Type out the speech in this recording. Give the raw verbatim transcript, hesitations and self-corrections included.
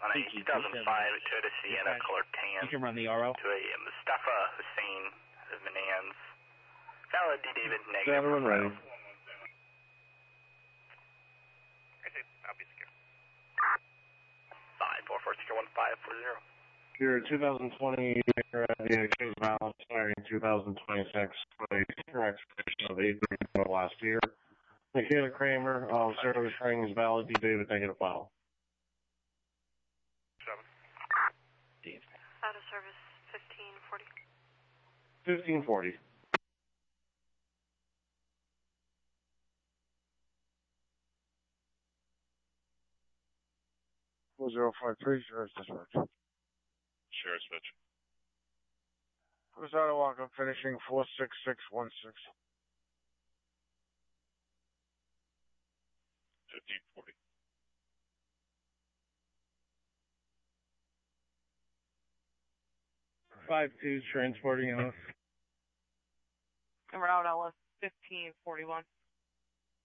on a two thousand five Toyota Sienna color tan. You can run the R O. To a Mustafa Hussein of Manans. Valid D David negative. Gentlemen ready. I'll be secure. five four four secure one five four zero. Your two thousand twenty Aviation is valid expiring two thousand twenty-six for a senior expiration of eight of last year. Michaela Kramer of service training is valid. D David negative file. Seven. Out of service fifteen forty. fifteen forty. four zero five three, Sheriff's Dispatch. Sheriff's Dispatch. Who's out of walk? I'm finishing four six six one six. fifteen forty. five two, transporting us. Route L S fifteen forty-one.